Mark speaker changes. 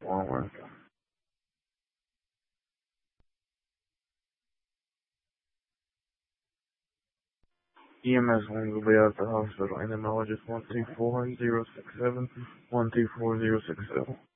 Speaker 1: Forward. EMS one will be at the hospital. Entomologist 124-067, 124-067.